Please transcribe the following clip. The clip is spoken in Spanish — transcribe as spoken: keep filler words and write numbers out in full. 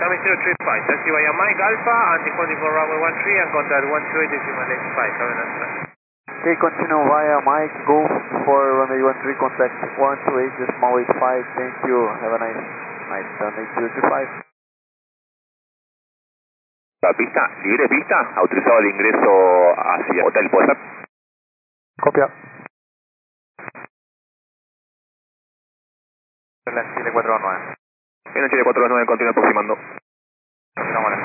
Tami zero three five, taxi via Mike Alpha, and defaulting for runway one three and contact one two eight decimal eight five, have a nice time. Okay, continue via Mike, go for runway one three, contact one two eight decimal eight five, thank you, have a nice night, Tami zero three five. La pista, libre pista, autorizado el ingreso hacia hotel, ¿puede ser? Copia. La Chile cuatro dos nueve. En el Chile cuatro dos nueve, continúa aproximando. Continuamos.